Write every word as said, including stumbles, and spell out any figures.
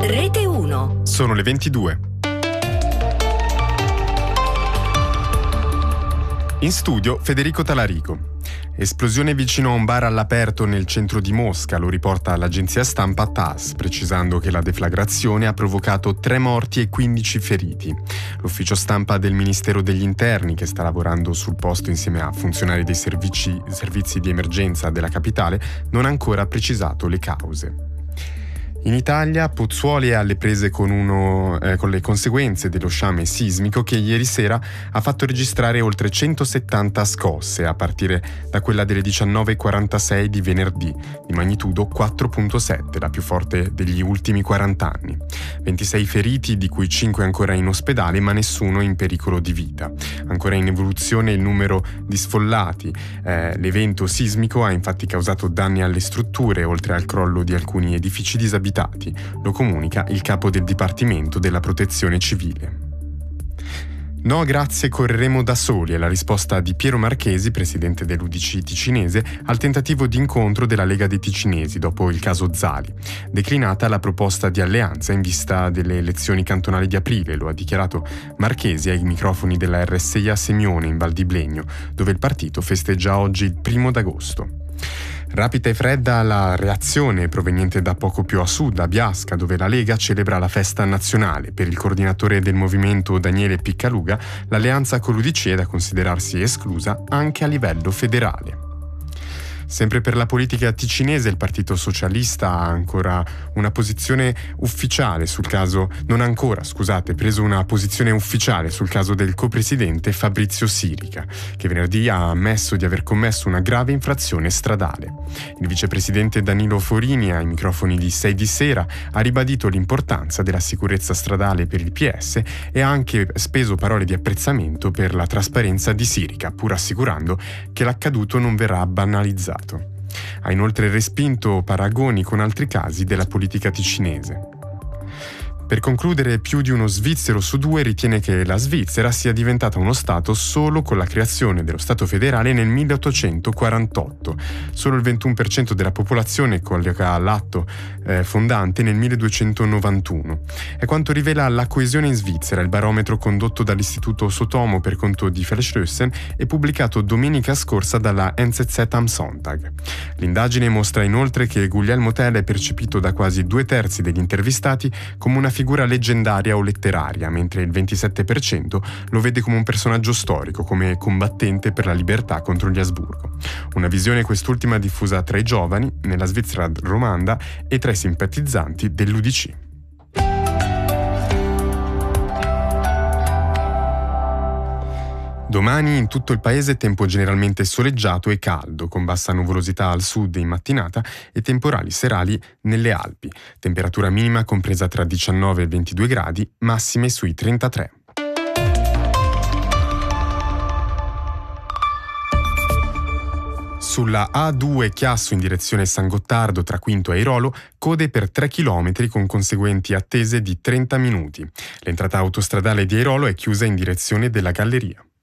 Rete uno. Sono le ventidue. In studio Federico Talarico. Esplosione vicino a un bar all'aperto nel centro di Mosca, lo riporta l'agenzia stampa T A S, precisando che la deflagrazione ha provocato tre morti e quindici feriti. L'ufficio stampa del Ministero degli Interni, che sta lavorando sul posto insieme a funzionari dei servizi, servizi di emergenza della capitale, non ha ancora precisato le cause. In Italia, Pozzuoli è alle prese con, uno, eh, con le conseguenze dello sciame sismico che ieri sera ha fatto registrare oltre centosettanta scosse, a partire da quella delle diciannove e quarantasei di venerdì, di magnitudo quattro virgola sette, la più forte degli ultimi quaranta anni. ventisei feriti, di cui cinque ancora in ospedale, ma nessuno in pericolo di vita. Ancora in evoluzione il numero di sfollati. Eh, l'evento sismico ha infatti causato danni alle strutture, oltre al crollo di alcuni edifici disabitati. Lo comunica il capo del Dipartimento della Protezione Civile. No, grazie, correremo da soli è la risposta di Piero Marchesi, presidente dell'U D C ticinese, al tentativo di incontro della Lega dei Ticinesi dopo il caso Zali. Declinata la proposta di alleanza in vista delle elezioni cantonali di aprile, lo ha dichiarato Marchesi ai microfoni della R S I a Semione in Val di Blegno, dove il partito festeggia oggi il primo d'agosto. Rapida e fredda la reazione proveniente da poco più a sud, a Biasca, dove la Lega celebra la festa nazionale. Per il coordinatore del movimento Daniele Piccaluga, l'alleanza con l'U D C è da considerarsi esclusa anche a livello federale. Sempre per la politica ticinese, il Partito Socialista ha ancora una posizione ufficiale sul caso, non ha ancora, scusate, preso una posizione ufficiale sul caso del copresidente Fabrizio Sirica, che venerdì ha ammesso di aver commesso una grave infrazione stradale. Il vicepresidente Danilo Forini, ai microfoni di sei di sera, ha ribadito l'importanza della sicurezza stradale per il P S e ha anche speso parole di apprezzamento per la trasparenza di Sirica, pur assicurando che l'accaduto non verrà banalizzato. Ha inoltre respinto paragoni con altri casi della politica ticinese. Per concludere, più di uno svizzero su due ritiene che la Svizzera sia diventata uno Stato solo con la creazione dello Stato federale nel milleottocentoquarantotto. Solo il ventuno per cento della popolazione colloca l'atto eh, fondante nel milleduecentonovantuno. È quanto rivela la coesione in Svizzera, il barometro condotto dall'Istituto Sotomo per conto di Felsrösen e pubblicato domenica scorsa dalla N Z Z am Sonntag. L'indagine mostra inoltre che Guglielmo Tell è percepito da quasi due terzi degli intervistati come una figura leggendaria o letteraria, mentre il ventisette per cento lo vede come un personaggio storico, come combattente per la libertà contro gli Asburgo. Una visione quest'ultima diffusa tra i giovani, nella Svizzera romanda e tra i simpatizzanti dell'U D C. Domani in tutto il paese tempo generalmente soleggiato e caldo, con bassa nuvolosità al sud in mattinata e temporali serali nelle Alpi. Temperatura minima compresa tra diciannove e ventidue gradi, massime sui trentatré. Sulla A due Chiasso in direzione San Gottardo tra Quinto e Airolo, code per tre chilometri con conseguenti attese di trenta minuti. L'entrata autostradale di Airolo è chiusa in direzione della Galleria.